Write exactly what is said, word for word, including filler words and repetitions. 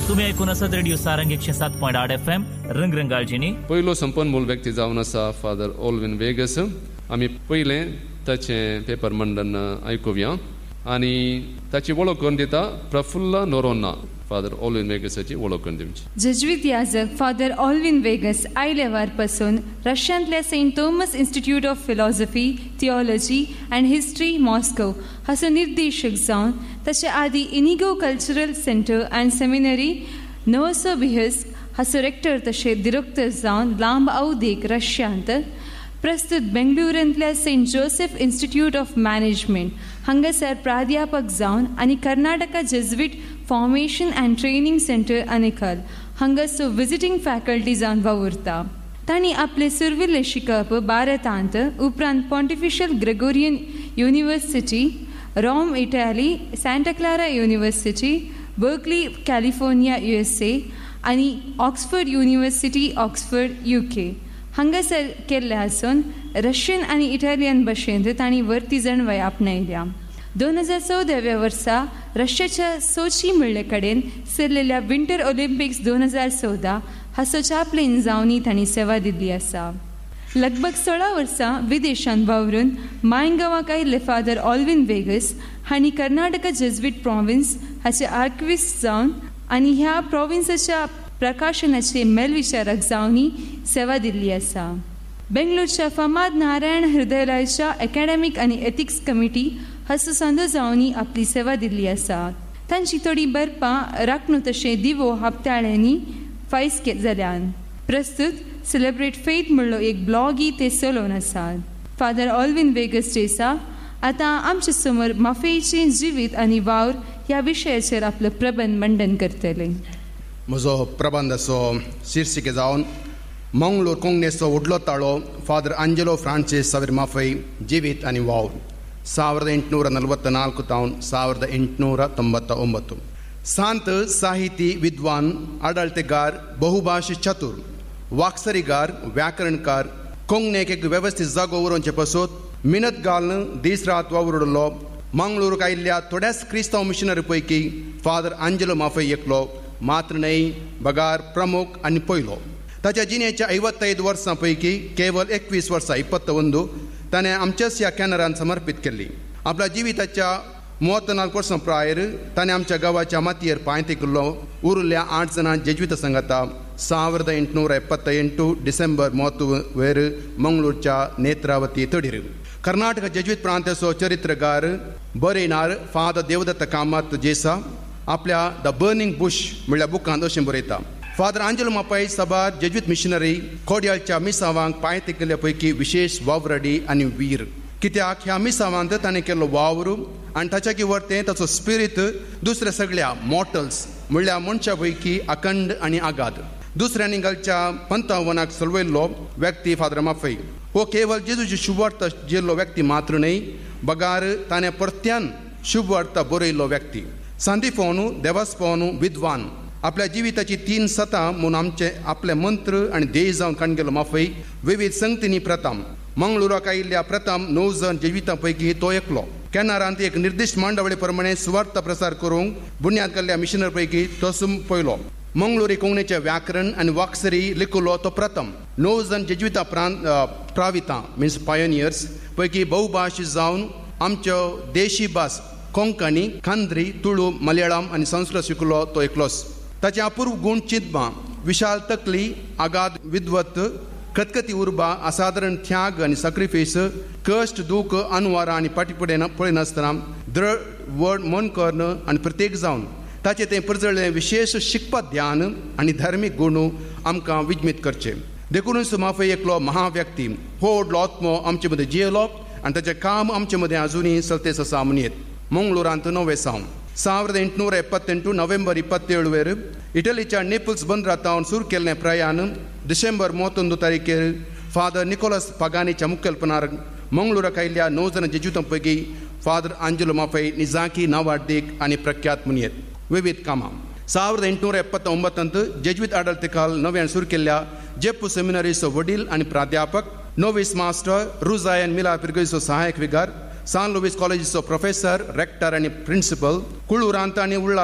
तुम्ही ऐकून असत रेडिओ सारंग एकशे सात पॉईंट आठ एफ एम रंगरंगाळजीनी. पयलो संपन्मूल व्यक्ती जावन आसा फादर ऑल्विन वेगस. आमी पयले ताचे पेपर मंडन आयकुया आनी ताची वळख करून दिता प्रफुल्ल नोरोन्ना. फादर ऑल्विन वेगसाची वळख करून दिवची. जेजुईत याजक फादर ऑल्विन वेगस आयले वारपासून रशियांतल्या Saint Thomas institute of philosophy, theology and history Moscow हाचो निर्देशक जावन तशे आदी Inigo cultural centre and seminary Novosibirsk हाचो रेक्टर तशें डिरेक्टर जावन लांब अवधीक रशियांत प्रस्तुत बेंगळुरूंतल्या Saint Joseph institute of management हांगासर प्राध्यापक जावन आनी Karnataka Jesuit formation and training centre Anekal हांगासो visiting faculty जावन वावुरता. तांणी आपले सुरविल्ले शिकप भारतांत उपरांत पॉन्टिफिशल Gregorian university, Rome Italy, Santa Clara university, Berkeley California U S A आनी ऑक्सफर्ड युनिव्हर्सिटी ऑक्सफर्ड यू के हांगासर केल्ले आसून रशियन आनी इटालियन भाशेंत तांणी वर्ती जणवाय आपणायल्या. दोन हजार चौदाव्या वर्सा रशियाच्या सोची म्हणले कडेन सरलेल्या विंटर ऑलिंपिक्स दोन हजार चौदा हाचो चाप्लेन जावनी तांणी सेवा दिल्ली आसा. लगभग सोळा वर्सां विदेशांत वावरून मायंगावाक आयिल्ले फादर ऑल्विन वेगस हांणी कर्नाटका जेजुईट प्रॉविन्स हाचे आर्कविस्ट जावन आनी ह्या प्रॉविन्साच्या प्रकाशनाचे मेलविचारक जावनी सेवा दिल्ली आसा. बेंगळूरच्या फामाद नारायण हृदयालयाच्या एकाडेमीक आनी एथिक्स कमिटी हाचो संदो जावनी आपली सेवा दिल्ली आसा. तांची थोडी बरपां राखणू तशें दिवो हप्त्याळ्यांनी फायज जाल्यान. प्रस्तुत सेलिब्रेट फेथ म्हणलो एक ब्लॉगी ते चलोवन आसात. फादर ऑल्विन वेगस जेसा आतां आमचे समोर माफेचें जिवीत आनी वावर ह्या विशयाचेर आपलो प्रबंध मंडन करतले. म्हजो प्रबंधाचो शीर्षिके जावन मंगळूर कोंकणीचो व्हडलो ताळो फादर आंजेलो फ्रांसीस सावेर माफई जिवीत आनी वावर ಸಾವಿರದ ಎಂಟುನೂರ ನಲವತ್ನಾಲ್ಕು ತಾವನ್ ಸಾವಿರದ ಎಂಟುನೂರ ತೊಂಬತ್ತ ಒಂಬತ್ತು. ಸಂತ ಸಾಹಿತಿ ವಿದ್ವಾನ್ ಆಡಳಿತಗಾರ್ बहुभाषी चतुर वाक्सरीगार व्याकरणकार कोंकणीक एक वेवस्थीत जागो उरोवचे पासून मिनत घालून दीस रात वावुरलो मंगळूरक आयिल्ल्या थोड्याच क्रिस्तांव मिशनरी पैकी फादर आंजेलो माफई एकलो मात्र न्हय बगार प्रमुख आनी पयलो. ताच्या जिणेच्या ಐವತ್ತೈದು वर्सां पैकी केवळ एकवीस वर्सां इಪ್ಪತ್ತೊಂದು ताणें आमच्याच ह्या कॅनरान समर्पीत केल्ली. आपल्या जिविताच्या ಮೂವತ್ನಾಲ್ಕು वर्सां प्रायर ताणें आमच्या गांवाच्या मातयेर पांय तेकिल्लो. उरिल्ल्या आठ जाणां जेजुईत संघाता ಸಾವಿರದ ಎಂಟುನೂರ ಎಪ್ಪತ್ತೆಂಟು डिसेंबर ಮೂವತ್ತು वेर मंगळूरच्या नेत्रावती तडीर. कर्नाटक जेजुईत प्रांताचो चरित्रकार बरयणार फादर देवदत्त कामत जेसा आपल्या द बर्निंग बुश म्हणल्या बुकांत अशें बरयता. फादर आंजेलो माफई सबार जेजुईत मिशनरी कोड्यालच्या मिसावांक पांय तेकिल्ल्या पैकी विशेष वावरडी आनी वीर. कित्याक ह्या मिसावांत ताणें केल्लो वावर आनी ताच्या किवरतें ताचो स्पिरीट दुसऱ्या सगळ्या मॉर्टल्स म्हणल्यार मनशा पैकी अखंड आनी आगाध. दुसऱ्यांनी घालच्या पंथावनाक चलवयल्लो व्यक्ती फादर माफई हो केवळ जेजूची शुभवार्ता जिल्लो व्यक्ती मात्र न्हय बगार ताणें परत्यान शुभवार्ता बरयल्लो व्यक्ती. सांदीफोनू देवास्पोनू विद्वान आपल्या जिविताची तीन सतां म्हूण आमचे आपले मंत्र आनी ध्येय जावन काडून गेलो माफई विविध संगतींनी प्रथम मंगळूराक आयिल्ल्या प्रथम णव जण जेजुईतां पैकी तो एकलो. कॅनरांत एक निर्दिश्ट मांडवळे प्रमाणे सुवार्थ प्रसार करूंक बुन्याद केल्ल्या मिशनर पैकी तो पयलो. मंगळूरी कोंकणीचे व्याकरण आनी वाक्सरी लिखुलो तो प्रथम. णव जण जेजुईतां प्रांत प्रावितां मिन्स पायोनियर्स पैकी बहुभाशी जावन आमच्यो देशी भास कोंकणी, खांद्री, तुळू, मलयाळम आनी संस्कृत शिकलो तो एकलोच. ताचे अपूर्व गुण चिंतपां, विशाल तकली, आगाध विद्वत, खतखती उर्बा, असाधारण त्याग आनी सॅक्रिफायस, कश्ट, दूख, अनवारां आनी पाटीपडेन पळयनासतना दृढ वड मन कर्ण आनी प्रत्येक जावन ताचे तें परजळ्ळें विशेष शिकपा ध्यान आनी धार्मीक गुण आमकां विजमीत करचे. देखूनच माफई एकलो महाव्यक्ती हो व्हडलो आत्मो आमचे मदें जियेलो आनी ताचें काम आमचे मदें आजुनूय चलतेच आसा म्हणयत. मंगळूरांत नवे सावन ಸಾವಿರದ ಎಂಟುನೂರ ಎಪ್ಪತ್ತೆಂಟು ನವೆಂಬರ್ ಇಪ್ಪತ್ತೇಳು ವೇರ್ ಇಟಲಿच्या नेपल्स बंदरांतावन सुरू केल्लें प्रयाण डिसेंबर ಮೂವತ್ತೊಂದು तारखेर फादर निकोलस पागानीच्या मुखेलपणान मंगळूराक आयिल्ल्या णव जाणां जेजुईतां पैकी फादर आंजेलो माफई निजाकी नांवार्दीक आनी प्रख्यात म्हणयत. विविध कामां ಸಾವಿರದ ಎಂಟುನೂರ ಎಪ್ಪತ್ತೊಂಬತ್ತಂत जेजुईत आडळतेखाल नव्यान सुरू केल्ल्या जेप्पू सेमिनरीचो वडील आनी प्राध्यापक, नोविस मास्टर, रुजायन मिला पिर्गेचो सहायक विगार, सान लुईस कॉलेजीचो प्रोफेसर, रेक्टर आनी प्रिंसिपल, कुळूरांत आनी उरला